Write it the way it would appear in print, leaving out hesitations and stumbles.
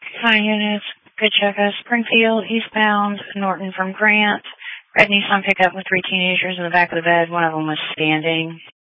Hi, units. Good check us. Springfield, eastbound, Norton from Grant. Red Nissan pickup with three teenagers in the back of the bed. One of them was standing.